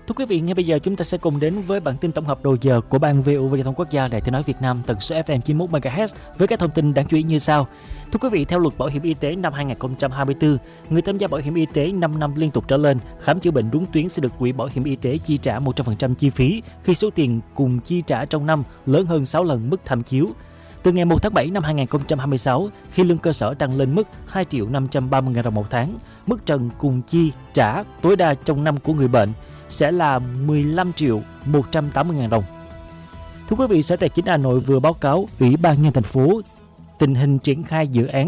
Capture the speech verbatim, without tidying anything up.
Thưa quý vị, ngay bây giờ chúng ta sẽ cùng đến với bản tin tổng hợp đầu giờ của Ban vê o vê Giao thông Quốc gia Đài Tiếng nói Việt Nam tần số ép em chín mươi mốt mê ga héc với các thông tin đáng chú ý như sau. Thưa quý vị, theo luật bảo hiểm y tế năm hai không hai tư, người tham gia bảo hiểm y tế năm năm liên tục trở lên khám chữa bệnh đúng tuyến sẽ được quỹ bảo hiểm y tế chi trả một trăm phần trăm chi phí khi số tiền cùng chi trả trong năm lớn hơn sáu lần mức tham chiếu. Từ ngày một tháng bảy năm hai không hai sáu, khi lương cơ sở tăng lên mức hai triệu năm trăm ba mươi nghìn đồng một tháng, mức trần cùng chi trả tối đa trong năm của người bệnh sẽ là mười lăm triệu một trăm tám mươi nghìn đồng. Thưa quý vị, Sở Tài chính Hà Nội vừa báo cáo Ủy ban nhân thành phố tình hình triển khai dự án